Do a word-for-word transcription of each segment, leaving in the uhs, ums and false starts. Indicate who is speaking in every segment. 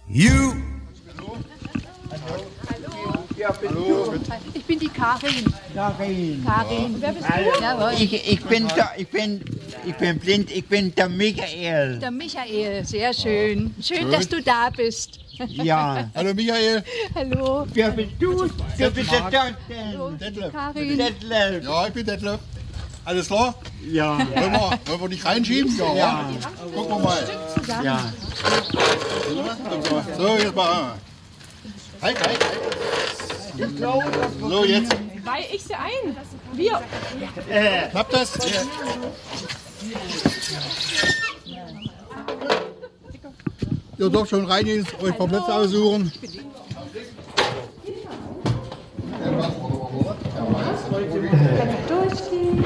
Speaker 1: You.
Speaker 2: Hallo. Ich bin die Karin.
Speaker 3: Karin.
Speaker 2: Karin. Wer bist du? Jawohl.
Speaker 3: Ich, ich, bin der, ich, bin, ich bin blind, ich bin der Michael.
Speaker 2: Der Michael, sehr schön. Schön, schön, dass du da bist.
Speaker 3: Ja.
Speaker 1: Hallo Michael.
Speaker 2: Hallo.
Speaker 3: Wer bist du? Wer bist du denn?
Speaker 1: Detlef.
Speaker 2: Karin.
Speaker 3: Detlef.
Speaker 1: Ja, ich bin Detlef. Alles klar?
Speaker 3: Ja.
Speaker 1: Wollen wir, wollen wir dich reinschieben? Ja.
Speaker 3: Ja.
Speaker 1: Gucken wir mal.
Speaker 3: Ja.
Speaker 1: So, jetzt mal. Halt, halt, halt. So, jetzt.
Speaker 4: Weihe ich sie ein. Wir.
Speaker 1: Äh. Klappt das? Ja. Ihr dürft schon reingehen, euch ein paar Plätze aussuchen.
Speaker 5: Durchziehen.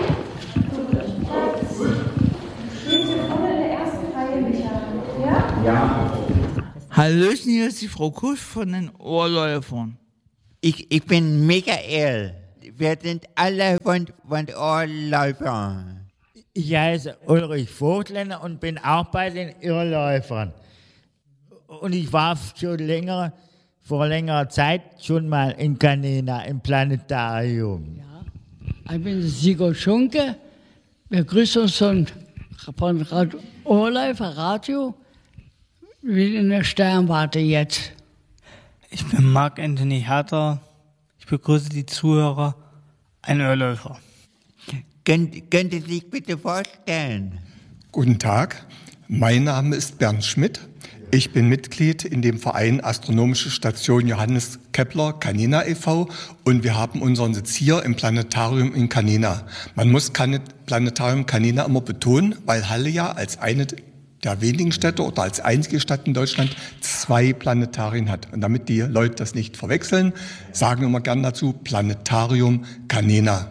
Speaker 5: Stehen Sie vorne in der ersten Reihe, Michael. Ja?
Speaker 3: Ja.
Speaker 6: Hallöchen, hier ist die Frau Kusch von den Ohrläufern.
Speaker 3: Ich, ich bin Michael. Wir sind alle von, von Ohrläufern.
Speaker 7: Ich heiße Ulrich Vogtländer und bin auch bei den Irrläufern. Und ich war schon länger, vor längerer Zeit schon mal in Canena im Planetarium.
Speaker 8: Ja. Ich bin Sigurd Schunke. Wir grüßen uns von, von Radio, Ohrläufer Radio. Wie in der Sternwarte jetzt.
Speaker 9: Ich bin Marc Anthony Herter. Ich begrüße die Zuhörer, ein Ohrläufer.
Speaker 3: Könnt, könnt ihr sich bitte vorstellen?
Speaker 10: Guten Tag, mein Name ist Bernd Schmidt. Ich bin Mitglied in dem Verein Astronomische Station Johannes Kepler Canena e V und wir haben unseren Sitz hier im Planetarium in Canena. Man muss Planetarium Canena immer betonen, weil Halle ja als eine der wenigen Städte oder als einzige Stadt in Deutschland zwei Planetarien hat. Und damit die Leute das nicht verwechseln, sagen wir immer gern dazu Planetarium Canena.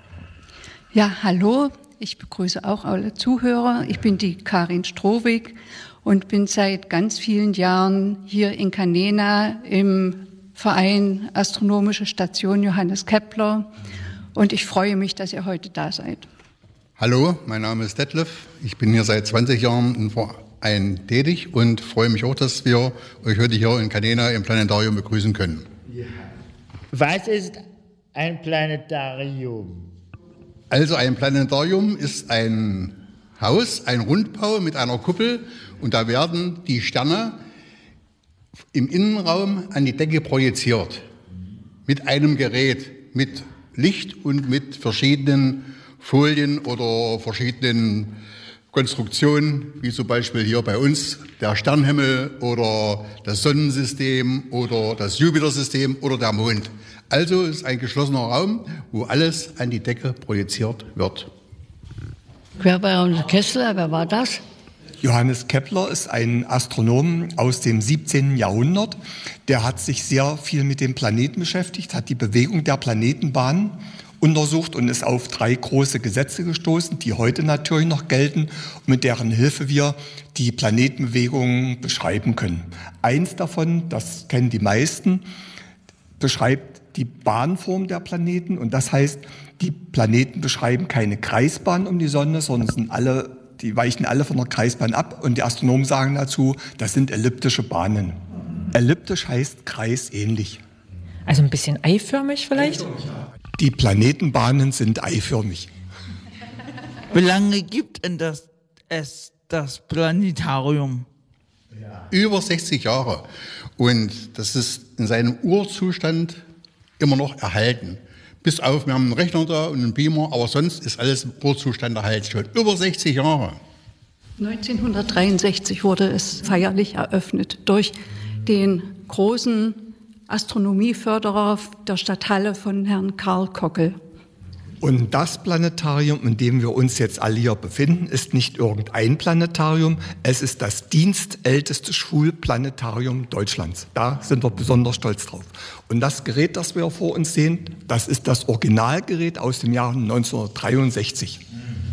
Speaker 2: Ja, hallo. Ich begrüße auch alle Zuhörer. Ich bin die Karin Strohwig und bin seit ganz vielen Jahren hier in Canena im Verein Astronomische Station Johannes Kepler. Und ich freue mich, dass ihr heute da seid.
Speaker 1: Hallo, mein Name ist Detlef. Ich bin hier seit zwanzig Jahren im Verein tätig und freue mich auch, dass wir euch heute hier in Canena im Planetarium begrüßen können.
Speaker 7: Was ist ein Planetarium?
Speaker 1: Also ein Planetarium ist ein Haus, ein Rundbau mit einer Kuppel und da werden die Sterne im Innenraum an die Decke projiziert. Mit einem Gerät, mit Licht und mit verschiedenen Folien oder verschiedenen Konstruktionen, wie zum Beispiel hier bei uns der Sternhimmel oder das Sonnensystem oder das Jupitersystem oder der Mond. Also ist ein geschlossener Raum, wo alles an die Decke projiziert wird.
Speaker 8: Wer war unser Kessler? Wer war das?
Speaker 10: Johannes Kepler ist ein Astronom aus dem siebzehnten Jahrhundert. Der hat sich sehr viel mit den Planeten beschäftigt, hat die Bewegung der Planetenbahnen untersucht und ist auf drei große Gesetze gestoßen, die heute natürlich noch gelten und mit deren Hilfe wir die Planetenbewegungen beschreiben können. Eins davon, das kennen die meisten, beschreibt die Bahnform der Planeten und das heißt, die Planeten beschreiben keine Kreisbahn um die Sonne, sondern sind alle, die weichen alle von der Kreisbahn ab und die Astronomen sagen dazu, das sind elliptische Bahnen. Elliptisch heißt kreisähnlich.
Speaker 4: Also ein bisschen eiförmig vielleicht?
Speaker 10: Eiförmig, ja. Die Planetenbahnen sind eiförmig.
Speaker 6: Wie lange gibt denn das, es das Planetarium?
Speaker 1: Über sechzig Jahre. Und das ist in seinem Urzustand immer noch erhalten. Bis auf, wir haben einen Rechner da und einen Beamer, aber sonst ist alles im Urzustand erhalten. Schon über sechzig Jahre.
Speaker 2: neunzehnhundertdreiundsechzig wurde es feierlich eröffnet durch den großen Astronomieförderer der Stadthalle von Herrn Karl Kockel.
Speaker 10: Und das Planetarium, in dem wir uns jetzt alle hier befinden, ist nicht irgendein Planetarium. Es ist das dienstälteste Schulplanetarium Deutschlands. Da sind wir besonders stolz drauf. Und das Gerät, das wir vor uns sehen, das ist das Originalgerät aus dem Jahre neunzehnhundertdreiundsechzig.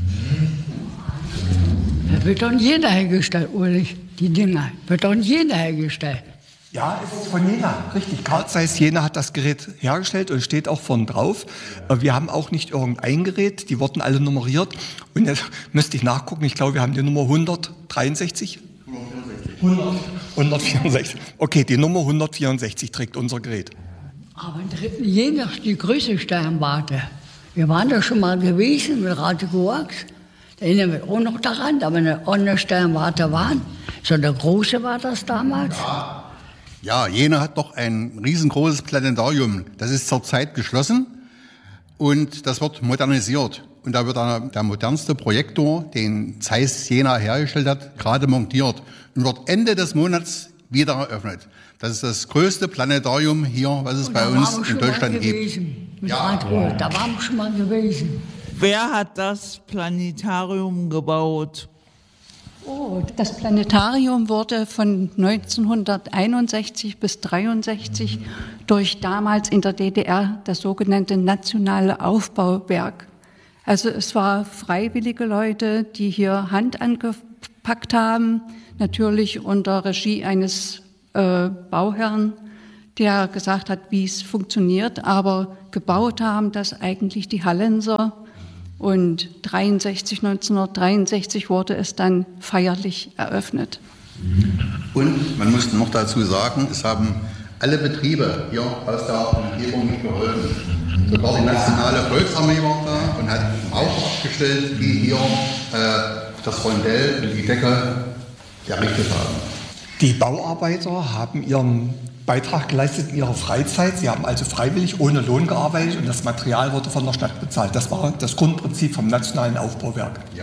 Speaker 8: Das wird doch in Jena hergestellt, Ulrich. Die Dinger. Wird doch in Jena hergestellt.
Speaker 10: Ja, es ist von Jena, richtig. Carl Zeiss Jena hat das Gerät hergestellt und steht auch vorn drauf. Wir haben auch nicht irgendein Gerät, die wurden alle nummeriert. Und jetzt müsste ich nachgucken, ich glaube, wir haben die Nummer hundertdreiundsechzig. hundertvierundsechzig. Okay, die Nummer hundertvierundsechzig trägt unser Gerät.
Speaker 8: Aber in Jena ist die größte Sternwarte. Wir waren da schon mal gewesen mit Radio Koax. Da erinnern wir auch noch daran, da wir eine andere Sternwarte waren. So eine große war das damals.
Speaker 1: Ja. Ja, Jena hat doch ein riesengroßes Planetarium. Das ist zurzeit geschlossen und das wird modernisiert. Und da wird der, der modernste Projektor, den Zeiss Jena hergestellt hat, gerade montiert und wird Ende des Monats wieder eröffnet. Das ist das größte Planetarium hier, was es bei uns in Deutschland gibt.
Speaker 8: Ja. Da waren wir schon mal gewesen.
Speaker 6: Wer hat das Planetarium gebaut?
Speaker 2: Oh, das Planetarium wurde von neunzehnhunderteinundsechzig bis dreiundsechzig durch damals in der D D R das sogenannte Nationale Aufbauwerk. Also es war freiwillige Leute, die hier Hand angepackt haben, natürlich unter Regie eines äh, Bauherrn, der gesagt hat, wie es funktioniert, aber gebaut haben das eigentlich die Hallenser. Und dreiundsechzig, neunzehnhundertdreiundsechzig wurde es dann feierlich eröffnet.
Speaker 1: Und man muss noch dazu sagen, es haben alle Betriebe hier aus der Umgebung geholfen. Sogar die Nationale Volksarmee war da und hat Raucher abgestellt, die hier äh, das Rondell und die Decke errichtet haben.
Speaker 10: Die Bauarbeiter haben ihren Beitrag geleistet in ihrer Freizeit. Sie haben also freiwillig ohne Lohn gearbeitet und das Material wurde von der Stadt bezahlt. Das war das Grundprinzip vom Nationalen Aufbauwerk.
Speaker 1: Ja.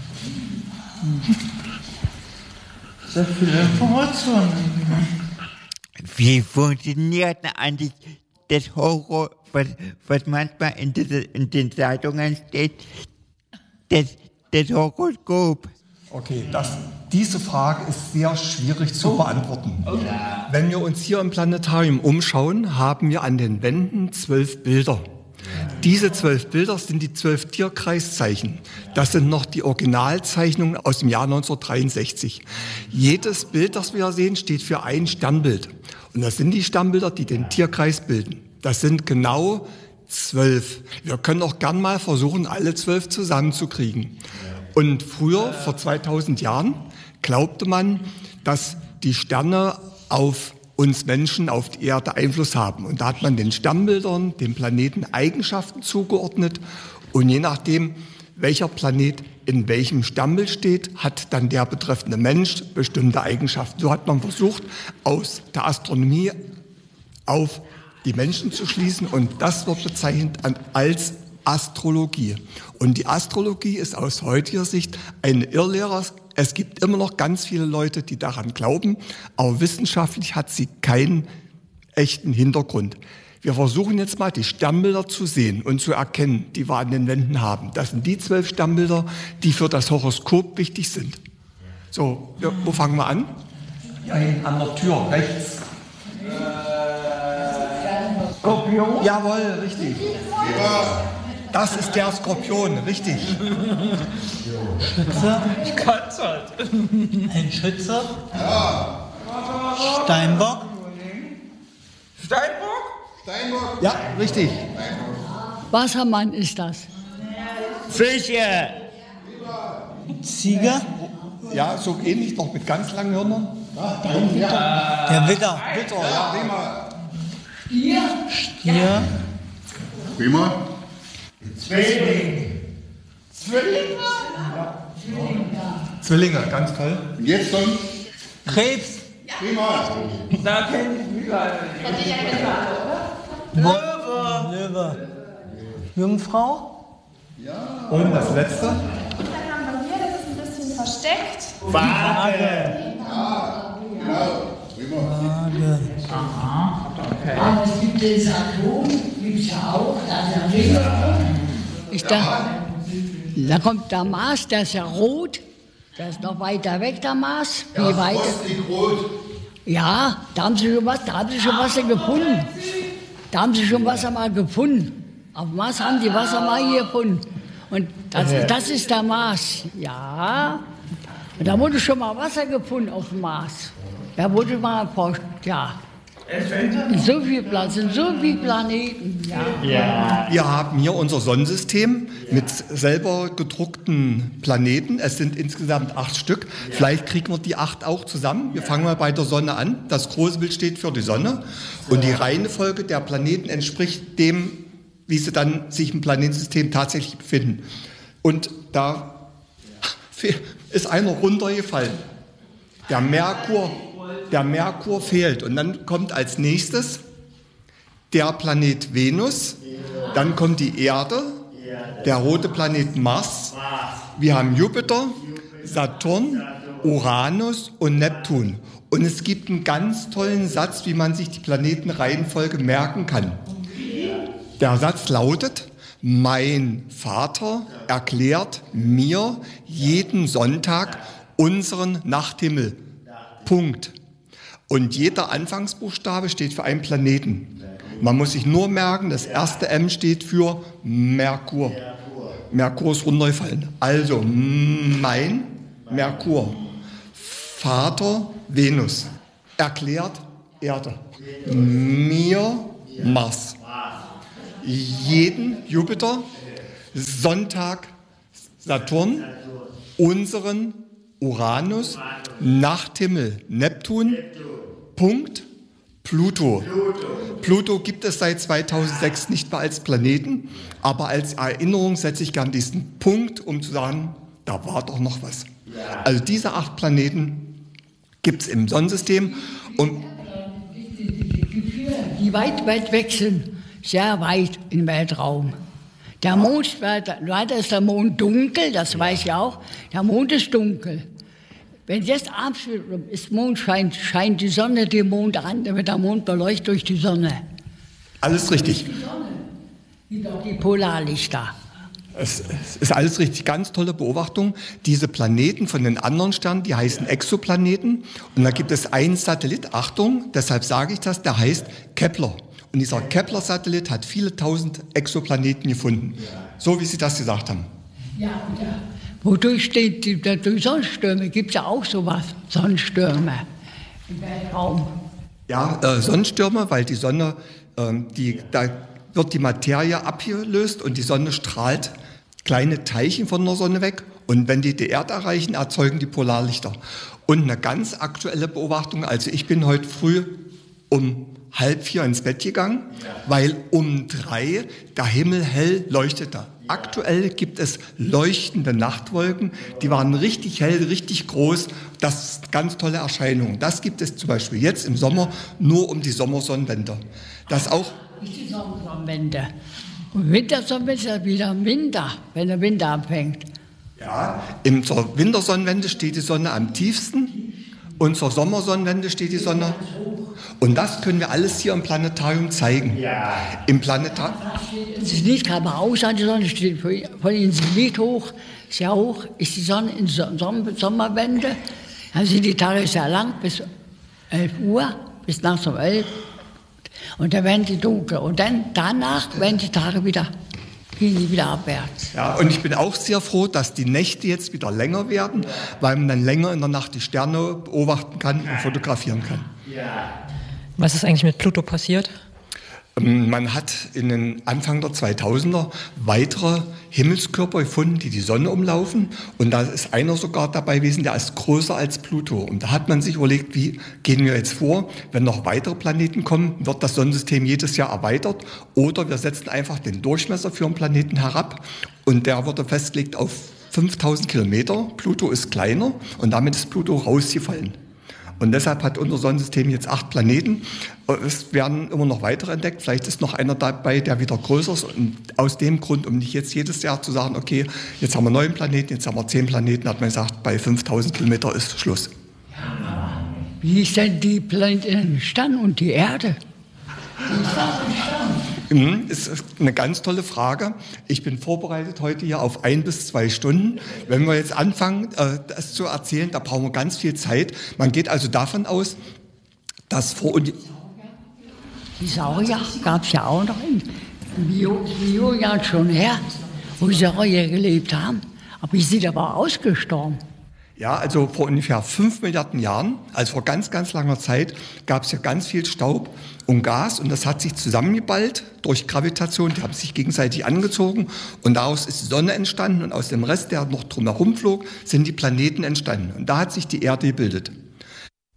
Speaker 6: Sehr viele Informationen.
Speaker 3: Wie funktioniert eigentlich das Horror, was, was manchmal in, diese, in den Zeitungen steht, das, das Horoskop?
Speaker 10: Okay, das, diese Frage ist sehr schwierig zu beantworten. Wenn wir uns hier im Planetarium umschauen, haben wir an den Wänden zwölf Bilder. Diese zwölf Bilder sind die zwölf Tierkreiszeichen. Das sind noch die Originalzeichnungen aus dem Jahr neunzehnhundertdreiundsechzig. Jedes Bild, das wir sehen, steht für ein Sternbild. Und das sind die Sternbilder, die den Tierkreis bilden. Das sind genau zwölf. Wir können auch gern mal versuchen, alle zwölf zusammenzukriegen. Und früher, vor zweitausend Jahren, glaubte man, dass die Sterne auf uns Menschen, auf die Erde Einfluss haben. Und da hat man den Sternbildern, den Planeten Eigenschaften zugeordnet. Und je nachdem, welcher Planet in welchem Sternbild steht, hat dann der betreffende Mensch bestimmte Eigenschaften. So hat man versucht, aus der Astronomie auf die Menschen zu schließen. Und das wird bezeichnet als Astrologie. Und die Astrologie ist aus heutiger Sicht eine Irrlehre. Es gibt immer noch ganz viele Leute, die daran glauben, aber wissenschaftlich hat sie keinen echten Hintergrund. Wir versuchen jetzt mal, die Sternbilder zu sehen und zu erkennen, die wir an den Wänden haben. Das sind die zwölf Sternbilder, die für das Horoskop wichtig sind. So, ja, wo fangen wir an? Ja, an der Tür, rechts. Skorpion? Jawohl, richtig. Das ist der Skorpion, richtig.
Speaker 9: Schütze?
Speaker 6: Ich kann's halt.
Speaker 9: Ein Schütze? Ja. Steinbock?
Speaker 6: Steinbock?
Speaker 1: Steinbock?
Speaker 10: Ja, richtig.
Speaker 8: Wassermann ist das.
Speaker 7: Fische.
Speaker 9: Ziege?
Speaker 10: Ja, so ähnlich, noch mit ganz langen Hörnern.
Speaker 1: Ja.
Speaker 9: Der Witter?
Speaker 10: Witter, ja, prima.
Speaker 8: Stier?
Speaker 9: Stier?
Speaker 1: Prima.
Speaker 7: Zwilling.
Speaker 8: Zwillinge?
Speaker 10: Zwillinge, ganz toll.
Speaker 1: Und jetzt kommt
Speaker 9: Krebs?
Speaker 1: prima.
Speaker 6: Da kenn ich mich leider nicht.
Speaker 9: Löwe? Löwe. Jungfrau?
Speaker 1: Ja.
Speaker 10: Und das letzte?
Speaker 5: Dann haben wir hier, das ist ein bisschen versteckt.
Speaker 7: Waage.
Speaker 1: Ja, genau. Prima.
Speaker 8: Aha. Okay. Aber es gibt den Saturn, gibt es ja auch, da ist ja Ringe. Ich dachte, da kommt der Mars, der ist ja rot. Der ist noch weiter weg, der Mars. Wie
Speaker 1: Ja,
Speaker 8: weit?
Speaker 1: rot.
Speaker 8: Ja, da haben sie schon was, da haben sie schon Wasser gefunden. Da haben sie schon Wasser mal gefunden. Auf dem Mars haben die Wasser mal hier gefunden. Und das, das ist der Mars. Ja. Und da wurde schon mal Wasser gefunden auf dem Mars. Da wurde mal, ja. So viel Platz, sind so viele Planeten. Ja.
Speaker 10: Ja. Wir haben hier unser Sonnensystem mit selber gedruckten Planeten. Es sind insgesamt acht Stück. Vielleicht kriegen wir die acht auch zusammen. Wir fangen mal bei der Sonne an. Das große Bild steht für die Sonne. Und die Reihenfolge der Planeten entspricht dem, wie sie dann sich im Planetensystem tatsächlich befinden. Und da ist einer runtergefallen. Der Merkur. Der Merkur fehlt. Und dann kommt als nächstes der Planet Venus, dann kommt die Erde, der rote Planet Mars, wir haben Jupiter, Saturn, Uranus und Neptun. Und es gibt einen ganz tollen Satz, wie man sich die Planetenreihenfolge merken kann. Der Satz lautet: Mein Vater erklärt mir jeden Sonntag unseren Nachthimmel. Punkt. Und jeder Anfangsbuchstabe steht für einen Planeten. Man muss sich nur merken, das erste M steht für Merkur. Merkur ist runtergefallen. Also mein Merkur. Vater Venus. Erklärt Erde. Mir Mars. Jeden Jupiter. Sonntag Saturn. Unseren Uranus. Nachthimmel Neptun. Punkt, Pluto. Pluto gibt es seit zweitausendsechs nicht mehr als Planeten, aber als Erinnerung setze ich gern diesen Punkt, um zu sagen, da war doch noch was. Also diese acht Planeten gibt es im Sonnensystem. Und
Speaker 8: die weit, weit weg sind, sehr weit im Weltraum. Der Mond, weiter ist der Mond dunkel, das weiß ich auch, der Mond ist dunkel. Wenn jetzt abends ist Mond scheint, scheint die Sonne den Mond an, dann wird der Mond beleuchtet durch die Sonne.
Speaker 10: Alles richtig.
Speaker 8: Die Sonne gibt auch die Polarlichter.
Speaker 10: Es, es ist alles richtig, ganz tolle Beobachtung. Diese Planeten von den anderen Sternen, die heißen Exoplaneten. Und da gibt es einen Satellit, Achtung, deshalb sage ich das, der heißt Kepler. Und dieser Kepler-Satellit hat viele tausend Exoplaneten gefunden. So wie Sie das gesagt haben.
Speaker 8: Ja, ja. Wodurch steht die, durch Sonnenstürme gibt es ja auch sowas, Sonnenstürme im Weltraum.
Speaker 10: Ja, äh, Sonnenstürme, weil die Sonne, äh, die, da wird die Materie abgelöst und die Sonne strahlt kleine Teilchen von der Sonne weg. Und wenn die die Erde erreichen, erzeugen die Polarlichter. Und eine ganz aktuelle Beobachtung, also ich bin heute früh um halb vier ins Bett gegangen, weil um drei der Himmel hell leuchtete. Aktuell gibt es leuchtende Nachtwolken, die waren richtig hell, richtig groß. Das ist eine ganz tolle Erscheinung. Das gibt es zum Beispiel jetzt im Sommer nur um die Sommersonnenwende. Das auch.
Speaker 8: Nicht die Sommersonnenwende. Und Wintersonnenwende ist ja wieder im Winter, wenn der Winter anfängt.
Speaker 10: Ja, in zur Wintersonnenwende steht die Sonne am tiefsten und zur Sommersonnenwende steht die Sonne. Und das können wir alles hier im Planetarium zeigen. Ja. Im Planetarium.
Speaker 8: Es ist nicht gerade raus an die Sonne, steht von Ihnen Zenit hoch, sehr hoch, ist die Sonne in der Sommerwende. Dann sind die Tage sehr lang, bis elf Uhr, bis nachts um elf. Und dann werden die dunkel. Und dann danach werden die Tage wieder, gehen die wieder abwärts.
Speaker 10: Ja, und ich bin auch sehr froh, dass die Nächte jetzt wieder länger werden, weil man dann länger in der Nacht die Sterne beobachten kann und fotografieren kann.
Speaker 4: Ja. Was ist eigentlich mit Pluto passiert?
Speaker 10: Man hat in den Anfang der zweitausender weitere Himmelskörper gefunden, die die Sonne umlaufen. Und da ist einer sogar dabei gewesen, der ist größer als Pluto. Und da hat man sich überlegt, wie gehen wir jetzt vor? Wenn noch weitere Planeten kommen, wird das Sonnensystem jedes Jahr erweitert. Oder wir setzen einfach den Durchmesser für einen Planeten herab. Und der wurde festgelegt auf fünftausend Kilometer. Pluto ist kleiner und damit ist Pluto rausgefallen. Und deshalb hat unser Sonnensystem jetzt acht Planeten. Es werden immer noch weitere entdeckt. Vielleicht ist noch einer dabei, der wieder größer ist. Und aus dem Grund, um nicht jetzt jedes Jahr zu sagen, okay, jetzt haben wir neun Planeten, jetzt haben wir zehn Planeten, hat man gesagt, bei fünftausend Kilometer ist Schluss.
Speaker 8: Wie ist denn die Planeten entstanden und die Erde? Wie ist das entstanden?
Speaker 10: Das ist eine ganz tolle Frage. Ich bin vorbereitet heute hier auf ein bis zwei Stunden. Wenn wir jetzt anfangen, das zu erzählen, da brauchen wir ganz viel Zeit. Man geht also davon aus, dass vor und
Speaker 8: die Saurier gab es ja auch noch in Millionen Jahren schon her, wo Saurier gelebt haben. Aber die sind aber ausgestorben.
Speaker 10: Ja, also vor ungefähr fünf Milliarden Jahren, also vor ganz, ganz langer Zeit, gab es ja ganz viel Staub und Gas und das hat sich zusammengeballt durch Gravitation, die haben sich gegenseitig angezogen und daraus ist die Sonne entstanden und aus dem Rest, der noch drumherum flog, sind die Planeten entstanden und da hat sich die Erde gebildet.